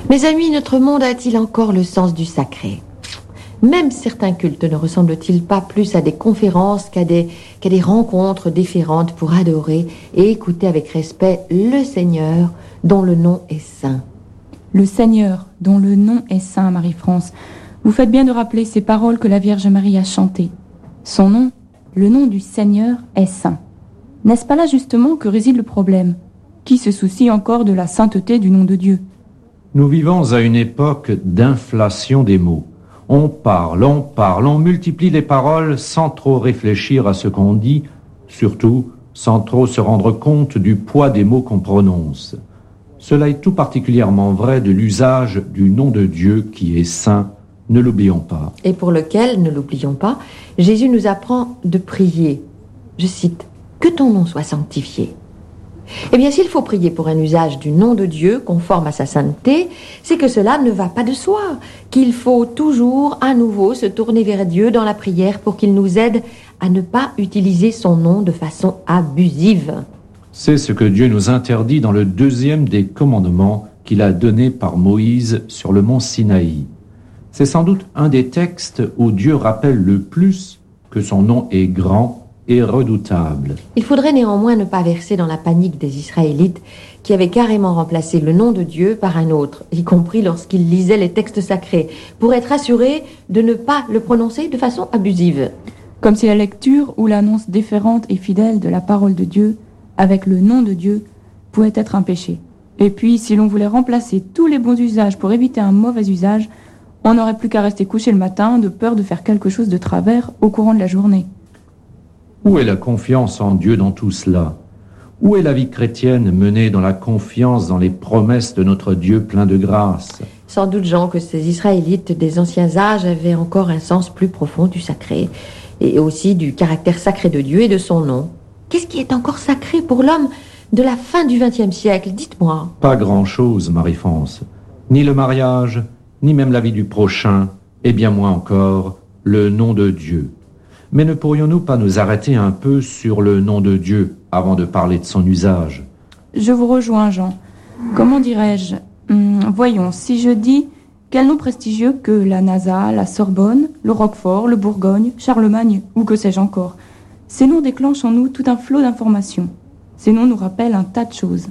Mes amis, notre monde a-t-il encore le sens du sacré ? Même certains cultes ne ressemblent-ils pas plus à des conférences qu'à des rencontres différentes pour adorer et écouter avec respect le Seigneur dont le nom est saint ? Le Seigneur dont le nom est saint, Marie-France. Vous faites bien de rappeler ces paroles que la Vierge Marie a chantées. Son nom, le nom du Seigneur, est saint. N'est-ce pas là justement que réside le problème ? Qui se soucie encore de la sainteté du nom de Dieu ? Nous vivons à une époque d'inflation des mots. On parle, on multiplie les paroles sans trop réfléchir à ce qu'on dit, surtout sans trop se rendre compte du poids des mots qu'on prononce. Cela est tout particulièrement vrai de l'usage du nom de Dieu qui est saint, ne l'oublions pas. Et pour lequel, ne l'oublions pas, Jésus nous apprend de prier. Je cite, « Que ton nom soit sanctifié ». Eh bien, s'il faut prier pour un usage du nom de Dieu conforme à sa sainteté, c'est que cela ne va pas de soi, qu'il faut toujours à nouveau se tourner vers Dieu dans la prière pour qu'il nous aide à ne pas utiliser son nom de façon abusive. C'est ce que Dieu nous interdit dans le 2e des commandements qu'il a donné par Moïse sur le mont Sinaï. C'est sans doute un des textes où Dieu rappelle le plus que son nom est grand et redoutable. Il faudrait néanmoins ne pas verser dans la panique des Israélites qui avaient carrément remplacé le nom de Dieu par un autre, y compris lorsqu'ils lisaient les textes sacrés, pour être assurés de ne pas le prononcer de façon abusive. Comme si la lecture ou l'annonce déférente et fidèle de la parole de Dieu avec le nom de Dieu pouvait être un péché. Et puis, si l'on voulait remplacer tous les bons usages pour éviter un mauvais usage, on n'aurait plus qu'à rester couché le matin de peur de faire quelque chose de travers au courant de la journée. Où est la confiance en Dieu dans tout cela ? Où est la vie chrétienne menée dans la confiance dans les promesses de notre Dieu plein de grâce ? Sans doute, Jean, que ces Israélites des anciens âges avaient encore un sens plus profond du sacré, et aussi du caractère sacré de Dieu et de son nom. Qu'est-ce qui est encore sacré pour l'homme de la fin du XXe siècle ? Dites-moi. Pas grand-chose, Marie-France. Ni le mariage, ni même la vie du prochain, et bien moins encore le nom de Dieu. Mais ne pourrions-nous pas nous arrêter un peu sur le nom de Dieu avant de parler de son usage ? Je vous rejoins, Jean. Comment dirais-je ? Voyons, si je dis quel nom prestigieux que la NASA, la Sorbonne, le Roquefort, le Bourgogne, Charlemagne ou que sais-je encore. Ces noms déclenchent en nous tout un flot d'informations. Ces noms nous rappellent un tas de choses.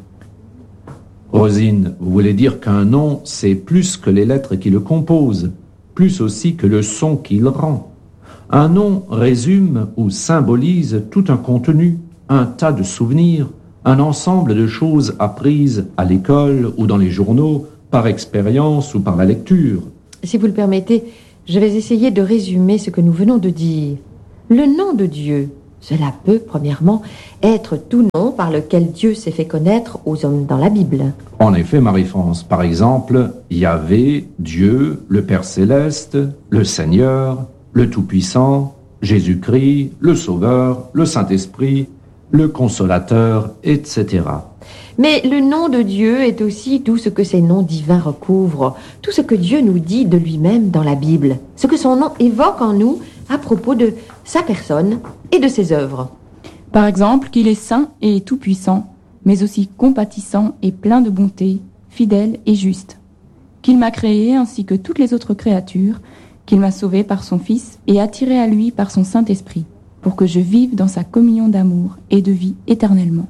Rosine, vous voulez dire qu'un nom, c'est plus que les lettres qui le composent, plus aussi que le son qu'il rend. Un nom résume ou symbolise tout un contenu, un tas de souvenirs, un ensemble de choses apprises à l'école ou dans les journaux, par expérience ou par la lecture. Si vous le permettez, je vais essayer de résumer ce que nous venons de dire. Le nom de Dieu, cela peut, premièrement, être tout nom par lequel Dieu s'est fait connaître aux hommes dans la Bible. En effet, Marie-France, par exemple, Yahvé, Dieu, le Père Céleste, le Seigneur, le Tout-Puissant, Jésus-Christ, le Sauveur, le Saint-Esprit, le Consolateur, etc. Mais le nom de Dieu est aussi tout ce que ces noms divins recouvrent, tout ce que Dieu nous dit de lui-même dans la Bible, ce que son nom évoque en nous à propos de sa personne et de ses œuvres. Par exemple, qu'il est saint et tout-puissant, mais aussi compatissant et plein de bonté, fidèle et juste. Qu'il m'a créé ainsi que toutes les autres créatures, qu'il m'a sauvé par son Fils et attiré à lui par son Saint-Esprit, pour que je vive dans sa communion d'amour et de vie éternellement.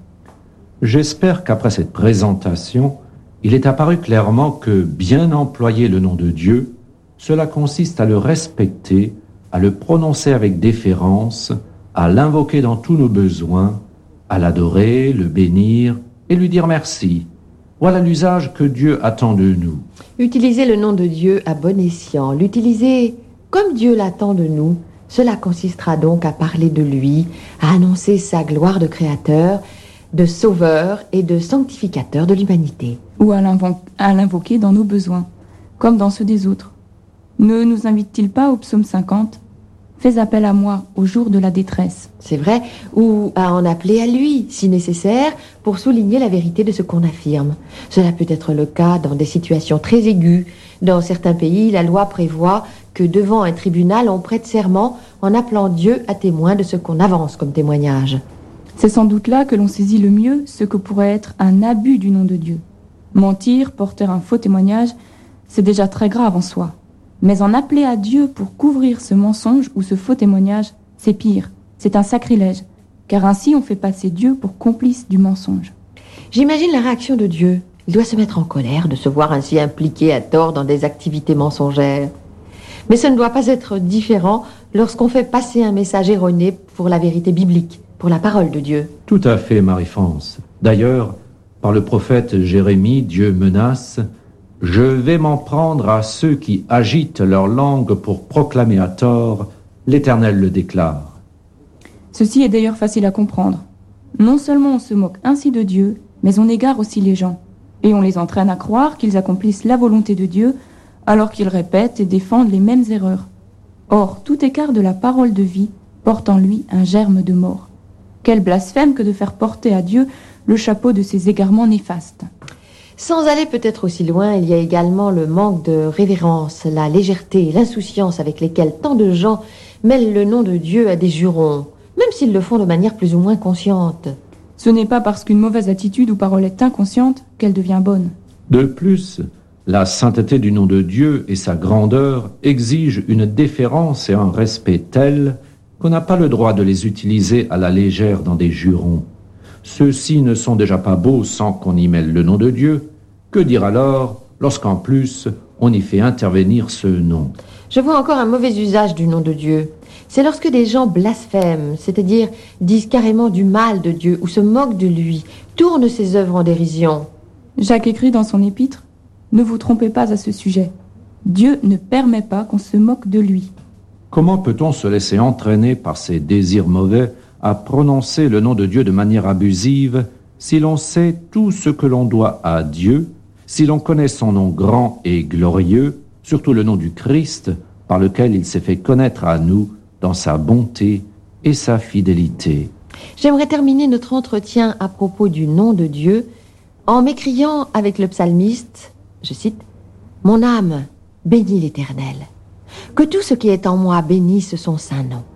J'espère qu'après cette présentation, il est apparu clairement que bien employer le nom de Dieu, cela consiste à le respecter, à le prononcer avec déférence, à l'invoquer dans tous nos besoins, à l'adorer, le bénir et lui dire merci. Voilà l'usage que Dieu attend de nous. Utiliser le nom de Dieu à bon escient, l'utiliser comme Dieu l'attend de nous, cela consistera donc à parler de lui, à annoncer sa gloire de créateur, de sauveur et de sanctificateur de l'humanité. Ou à l'invoquer dans nos besoins, comme dans ceux des autres. Ne nous invite-t-il pas au psaume 50 ? Fais appel à moi au jour de la détresse. C'est vrai, ou à en appeler à lui, si nécessaire, pour souligner la vérité de ce qu'on affirme. Cela peut être le cas dans des situations très aiguës. Dans certains pays, la loi prévoit que devant un tribunal, on prête serment en appelant Dieu à témoin de ce qu'on avance comme témoignage. C'est sans doute là que l'on saisit le mieux ce que pourrait être un abus du nom de Dieu. Mentir, porter un faux témoignage, c'est déjà très grave en soi. Mais en appeler à Dieu pour couvrir ce mensonge ou ce faux témoignage, c'est pire, c'est un sacrilège, car ainsi on fait passer Dieu pour complice du mensonge. J'imagine la réaction de Dieu. Il doit se mettre en colère de se voir ainsi impliqué à tort dans des activités mensongères. Mais ce ne doit pas être différent lorsqu'on fait passer un message erroné pour la vérité biblique, pour la parole de Dieu. Tout à fait, Marie-France. D'ailleurs, par le prophète Jérémie, Dieu menace « Je vais m'en prendre à ceux qui agitent leur langue pour proclamer à tort, l'Éternel le déclare. » Ceci est d'ailleurs facile à comprendre. Non seulement on se moque ainsi de Dieu, mais on égare aussi les gens. Et on les entraîne à croire qu'ils accomplissent la volonté de Dieu, alors qu'ils répètent et défendent les mêmes erreurs. Or, tout écart de la parole de vie porte en lui un germe de mort. Quel blasphème que de faire porter à Dieu le chapeau de ces égarements néfastes. Sans aller peut-être aussi loin, il y a également le manque de révérence, la légèreté, l'insouciance avec lesquelles tant de gens mêlent le nom de Dieu à des jurons, même s'ils le font de manière plus ou moins consciente. Ce n'est pas parce qu'une mauvaise attitude ou parole est inconsciente qu'elle devient bonne. De plus, la sainteté du nom de Dieu et sa grandeur exigent une déférence et un respect tels qu'on n'a pas le droit de les utiliser à la légère dans des jurons. Ceux-ci ne sont déjà pas beaux sans qu'on y mêle le nom de Dieu. Que dire alors lorsqu'en plus on y fait intervenir ce nom? Je vois encore un mauvais usage du nom de Dieu. C'est lorsque des gens blasphèment, c'est-à-dire disent carrément du mal de Dieu ou se moquent de lui, tournent ses œuvres en dérision. Jacques écrit dans son épître « Ne vous trompez pas à ce sujet. Dieu ne permet pas qu'on se moque de lui. » Comment peut-on se laisser entraîner par ses désirs mauvais à prononcer le nom de Dieu de manière abusive si l'on sait tout ce que l'on doit à Dieu, si l'on connaît son nom grand et glorieux, surtout le nom du Christ, par lequel il s'est fait connaître à nous dans sa bonté et sa fidélité. J'aimerais terminer notre entretien à propos du nom de Dieu en m'écriant avec le psalmiste, je cite, « Mon âme bénit l'Éternel. Que tout ce qui est en moi bénisse son saint nom.